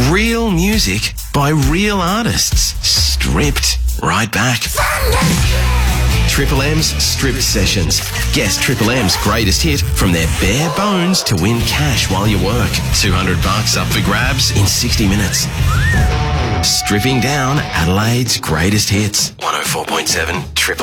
Real music by real artists, stripped right back. Triple M's Stripped Sessions. Guess Triple M's greatest hit from their bare bones to win cash while you work. $200 up for grabs in 60 minutes. Stripping down Adelaide's greatest hits. 104.7 Triple